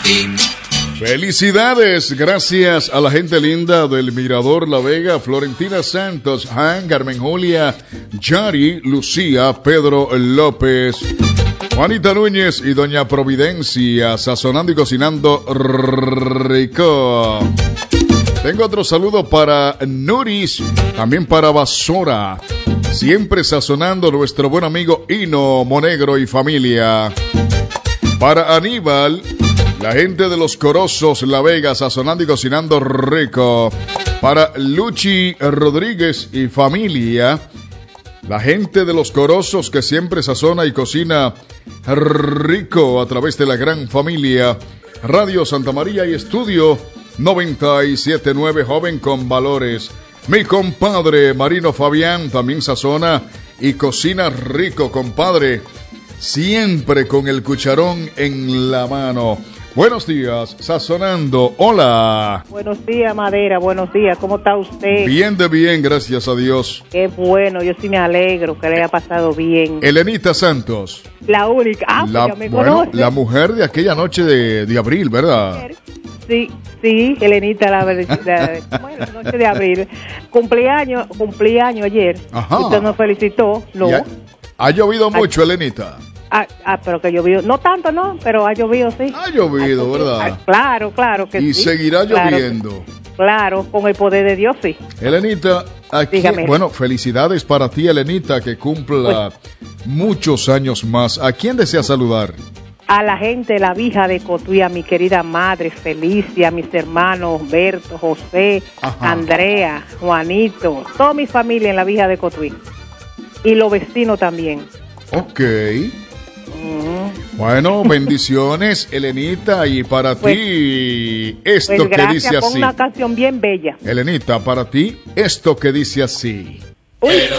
Felicidades, gracias a la gente linda del Mirador La Vega, Florentina Santos, Han, Carmen Julia, Yari, Lucía, Pedro López, Juanita Núñez y Doña Providencia, sazonando y cocinando rico. Tengo otro saludo para Nuris, también para Basora, siempre sazonando nuestro buen amigo Hino Monegro y familia. Para Aníbal, la gente de los Corozos La Vega, sazonando y cocinando rico. Para Luchi Rodríguez y familia, la gente de los Corozos que siempre sazona y cocina rico a través de la gran familia. Radio Santa María y Estudio 97.9, joven con valores. Mi compadre Marino Fabián también sazona y cocina rico, compadre. Siempre con el cucharón en la mano. Buenos días, sazonando. Hola. Buenos días, Madera. Buenos días. ¿Cómo está usted? Bien de bien, gracias a Dios. Qué bueno. Yo sí me alegro que le haya pasado bien. Elenita Santos. La única. Ya me conoce. La mujer de aquella noche de abril, ¿verdad? Sí, Elenita, la verdad. Bueno, noche de abril. Cumpleaños ayer. Ajá. Usted nos felicitó, ¿no? Ha llovido mucho, Elenita. Pero que llovido, no tanto, no, pero ha llovido, sí. Ha llovido, ¿verdad? Claro que sí. Y seguirá lloviendo. Claro, con el poder de Dios, sí. Elenita, aquí, bueno, felicidades para ti, Elenita, que cumpla muchos años más. ¿A quién desea saludar? A la gente de la Vija de Cotuí, a mi querida madre Felicia, a mis hermanos Berto, José, ajá, Andrea, Juanito, toda mi familia en la Vija de Cotuí. Y los vecinos también. Ok. Bueno, bendiciones, Elenita, y para ti esto que dice así. Con una canción bien bella. Elenita, para ti esto que dice así. Uy.